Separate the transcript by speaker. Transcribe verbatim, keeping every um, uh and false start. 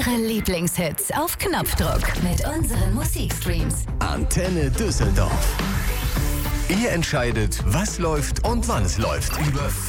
Speaker 1: Ihre Lieblingshits auf Knopfdruck mit unseren Musikstreams.
Speaker 2: Antenne Düsseldorf. Ihr entscheidet, was läuft und wann es läuft. Über